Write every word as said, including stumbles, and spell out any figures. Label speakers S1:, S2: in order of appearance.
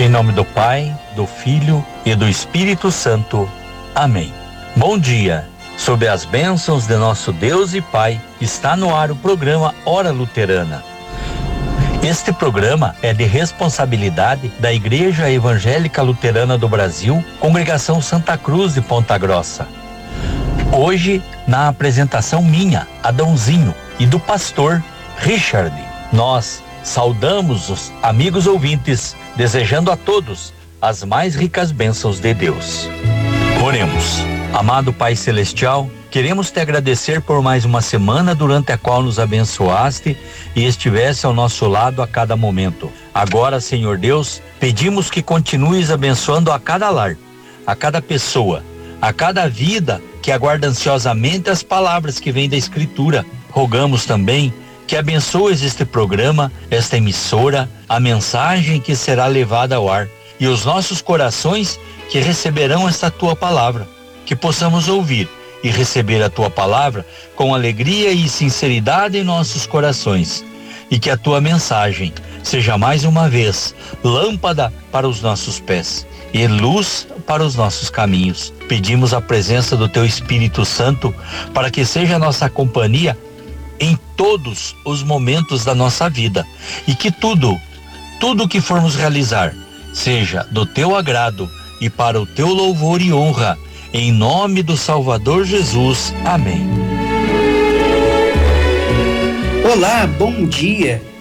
S1: Em nome do Pai, do Filho e do Espírito Santo. Amém. Bom dia. Sob as bênçãos de nosso Deus e Pai, está no ar o programa Hora Luterana. Este programa é de responsabilidade da Igreja Evangélica Luterana do Brasil, Congregação Santa Cruz de Ponta Grossa. Hoje, na apresentação minha, Adãozinho, e do pastor Richard, nós saudamos os amigos ouvintes, desejando a todos as mais ricas bênçãos de Deus. Oremos. Amado Pai Celestial, queremos te agradecer por mais uma semana durante a qual nos abençoaste e estivesse ao nosso lado a cada momento. Agora, Senhor Deus, pedimos que continues abençoando a cada lar, a cada pessoa, a cada vida que aguarda ansiosamente as palavras que vêm da Escritura. Rogamos também que abençoes este programa, esta emissora, a mensagem que será levada ao ar e os nossos corações que receberão esta tua palavra. Que possamos ouvir e receber a tua palavra com alegria e sinceridade em nossos corações, e que a tua mensagem seja mais uma vez lâmpada para os nossos pés e luz para os nossos caminhos. Pedimos a presença do teu Espírito Santo para que seja a nossa companhia em todos os momentos da nossa vida, e que tudo, tudo que formos realizar seja do teu agrado e para o teu louvor e honra. Em nome do Salvador Jesus. Amém.
S2: Olá, bom dia.